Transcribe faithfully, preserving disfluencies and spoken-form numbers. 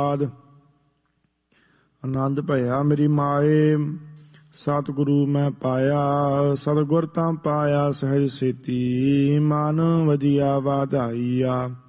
ਬਾਦ। ਆਨੰਦ ਭਇਆ ਮੇਰੀ ਮਾਏ, ਸਤਿਗੁਰੂ ਮੈਂ ਪਾਇਆ। ਸਤਿਗੁਰ ਤਾਂ ਪਾਇਆ ਸਹਿਜ ਸੇਤੀ, ਮਨ ਵਜਿਆ ਵਾਧਾਈਆ।